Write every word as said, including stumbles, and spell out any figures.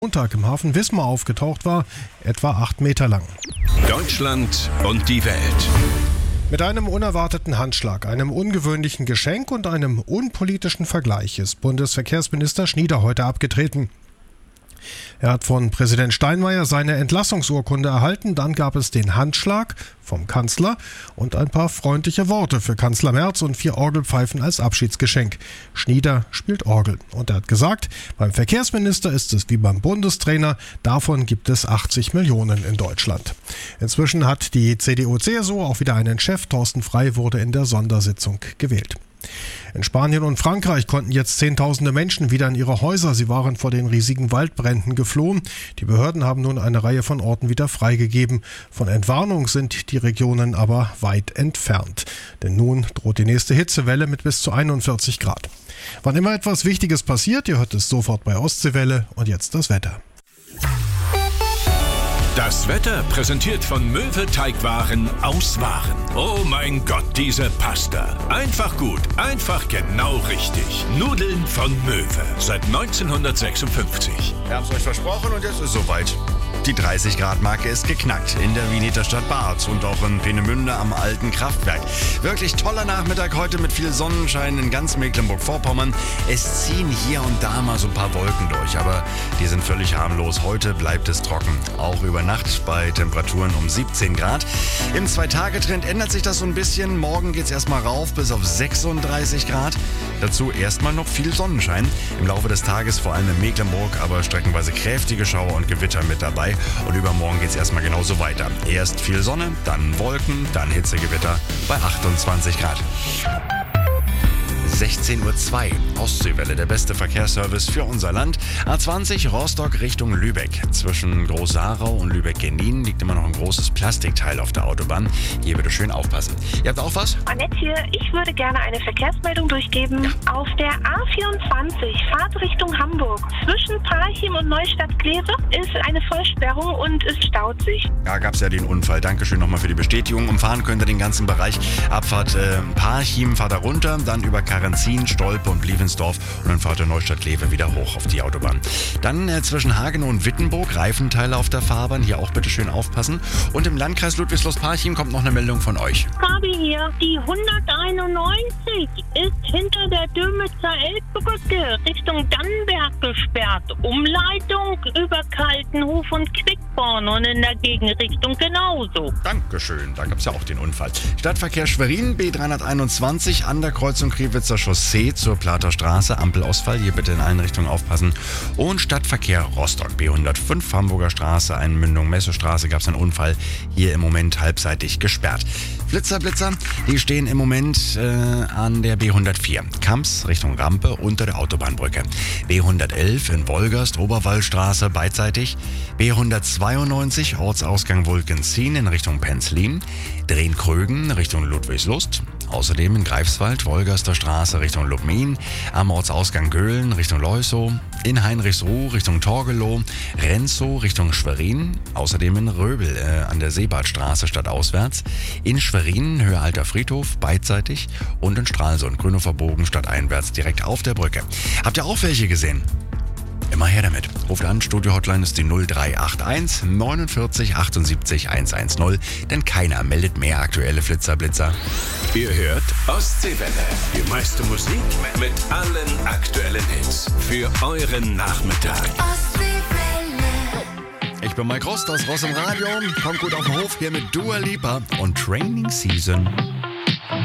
Montag im Hafen Wismar aufgetaucht war, etwa acht Meter lang. Deutschland und die Welt. Mit einem unerwarteten Handschlag, einem ungewöhnlichen Geschenk und einem unpolitischen Vergleich ist Bundesverkehrsminister Schnieder heute abgetreten. Er hat von Präsident Steinmeier seine Entlassungsurkunde erhalten, dann gab es den Handschlag vom Kanzler und ein paar freundliche Worte für Kanzler Merz und vier Orgelpfeifen als Abschiedsgeschenk. Schnieder spielt Orgel und er hat gesagt, beim Verkehrsminister ist es wie beim Bundestrainer, davon gibt es achtzig Millionen in Deutschland. Inzwischen hat die C D U C S U auch wieder einen Chef, Thorsten Frey wurde in der Sondersitzung gewählt. In Spanien und Frankreich konnten jetzt Zehntausende Menschen wieder in ihre Häuser. Sie waren vor den riesigen Waldbränden geflohen. Die Behörden haben nun eine Reihe von Orten wieder freigegeben. Von Entwarnung sind die Regionen aber weit entfernt. Denn nun droht die nächste Hitzewelle mit bis zu einundvierzig Grad. Wann immer etwas Wichtiges passiert, ihr hört es sofort bei Ostseewelle. Und jetzt das Wetter. Das Wetter präsentiert von Möwe Teigwaren aus Waren. Oh mein Gott, diese Pasta. Einfach gut, einfach genau richtig. Nudeln von Möwe seit neunzehnhundertsechsundfünfzig. Wir haben es euch versprochen und jetzt ist es soweit. Die dreißig Grad Marke ist geknackt in der Wiener Stadt Barth und auch in Peenemünde am alten Kraftwerk. Wirklich toller Nachmittag heute mit viel Sonnenschein in ganz Mecklenburg-Vorpommern. Es ziehen hier und da mal so ein paar Wolken durch, aber die sind völlig harmlos. Heute bleibt es trocken, auch über Nacht bei Temperaturen um siebzehn Grad. Im Zwei-Tage-Trend ändert sich das so ein bisschen. Morgen geht es erstmal rauf bis auf sechsunddreißig Grad. Dazu erstmal noch viel Sonnenschein. Im Laufe des Tages vor allem in Mecklenburg, aber streckenweise kräftige Schauer und Gewitter mit dabei. Und übermorgen geht es erstmal genauso weiter. Erst viel Sonne, dann Wolken, dann Hitzegewitter bei achtundzwanzig Grad. sechzehn Uhr zwei, Ostseewelle, der beste Verkehrsservice für unser Land. A zwanzig Rostock Richtung Lübeck. Zwischen Groß-Sarau und Lübeck-Genin liegt immer noch ein großes Plastikteil auf der Autobahn. Hier bitte schön aufpassen. Ihr habt auch was? Annette hier, ich würde gerne eine Verkehrsmeldung durchgeben. Ja. Auf der A vierundzwanzig, Fahrt Richtung Hamburg, zwischen Parchim und Neustadt-Kleve ist eine Vollsperrung und es staut sich. Da gab es ja den Unfall. Dankeschön nochmal für die Bestätigung. Umfahren könnt ihr den ganzen Bereich. Abfahrt äh, Parchim, fahrt da runter, dann über Karenzin, Stolpe und Blievensdorf und dann fahrt ihr Neustadt-Kleve wieder hoch auf die Autobahn. Dann äh, zwischen Hagenow und Wittenburg, Reifenteile auf der Fahrbahn, hier auch bitte schön aufpassen. Und im Landkreis Ludwigslust-Parchim kommt noch eine Meldung von euch. Gabi hier, die hunderteinundneunzig ist hinter der Dömitzer Elbbrücke Richtung Dannenberg gesperrt. Umleitung über Kaltenhof und Quickborn und in der Gegenrichtung genauso. Dankeschön, da gab es ja auch den Unfall. Stadtverkehr Schwerin, B dreihunderteinundzwanzig an der Kreuzung Krewitzer Chaussee zur Plater Straße, Ampelausfall, hier bitte in allen Richtungen aufpassen. Und Stadtverkehr Rostock, B hundertfünf, Hamburger Straße, Einmündung Messestraße, gab es einen Unfall, hier im Moment halbseitig gesperrt. Blitzer, Blitzer, die stehen im Moment äh, an der B hundertvier, Kamps Richtung Rampe unter der Autobahnbrücke. B hundertelf in Wolgast, Oberwallstraße, beidseitig. B hundertzweiundneunzig, Ortsausgang Wulkenzien in Richtung Penzlin. Drehn-Krögen Richtung Ludwigslust. Außerdem in Greifswald, Wolgaster Straße Richtung Lubmin, am Ortsausgang Göhlen Richtung Leusow, in Heinrichsruh Richtung Torgelow, Renzow Richtung Schwerin, außerdem in Röbel äh, an der Seebadstraße stadtauswärts, in Schwerin Höhe Alter Friedhof beidseitig und in Stralsund Grünhofer Bogen stadteinwärts direkt auf der Brücke. Habt ihr auch welche gesehen? Immer her damit. Ruft an, Studio-Hotline ist die null drei acht eins neunundvierzig achtundsiebzig hundertzehn, denn keiner meldet mehr aktuelle Flitzer-Blitzer. Ihr hört Ostseewelle, die meiste Musik mit allen aktuellen Hits für euren Nachmittag. Ostseewelle. Ich bin Mike Rost aus Ross im Radio. Kommt gut auf den Hof hier mit Dua Lipa und Training Season.